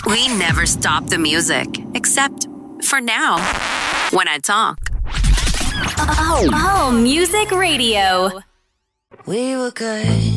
We never stop the music, except for now, when I talk. Oh, Music Radio. We were good.